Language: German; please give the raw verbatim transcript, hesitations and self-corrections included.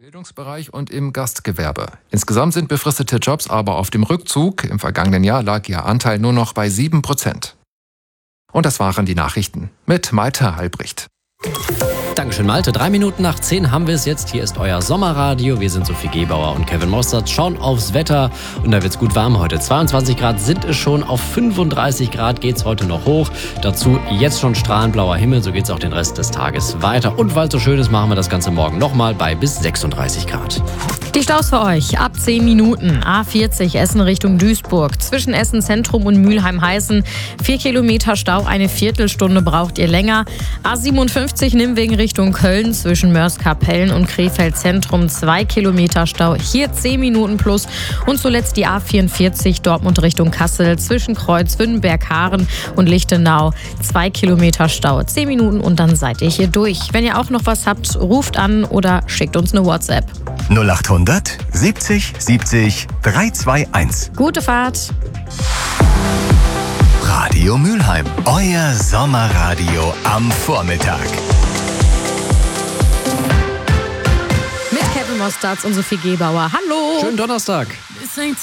Bildungsbereich und im Gastgewerbe. Insgesamt sind befristete Jobs aber auf dem Rückzug. Im vergangenen Jahr lag ihr Anteil nur noch bei sieben Prozent. Und das waren die Nachrichten mit Malte Halbricht. Dankeschön, Malte. Drei Minuten nach zehn haben wir es jetzt. Hier ist euer Sommerradio. Wir sind Sophie Gebauer und Kevin Mostert. Schauen aufs Wetter und da wird's gut warm heute. zweiundzwanzig Grad sind es schon. Auf fünfunddreißig Grad geht's heute noch hoch. Dazu jetzt schon strahlend blauer Himmel. So geht's auch den Rest des Tages weiter. Und weil es so schön ist, machen wir das Ganze morgen nochmal bei bis sechsunddreißig Grad. Die Staus für euch ab zehn Minuten. A vierzig Essen Richtung Duisburg. Zwischen Essen Zentrum und Mülheim-Heißen. Vier Kilometer Stau, eine Viertelstunde braucht ihr länger. A siebenundfünfzig Nimwegen Richtung Köln. Zwischen Mörs-Kapellen und Krefeld Zentrum. Zwei Kilometer Stau, hier zehn Minuten plus. Und zuletzt die A vierundvierzig Dortmund Richtung Kassel. Zwischen Kreuz, Wünnenberg-Haaren und Lichtenau. Zwei Kilometer Stau, zehn Minuten und dann seid ihr hier durch. Wenn ihr auch noch was habt, ruft an oder schickt uns eine WhatsApp. null achthundert siebzig siebzig dreihunderteinundzwanzig. Gute Fahrt. Radio Mülheim, euer Sommerradio am Vormittag. Mit Kevin Mostert und Sophie Gebauer. Hallo. Schönen Donnerstag. This ain't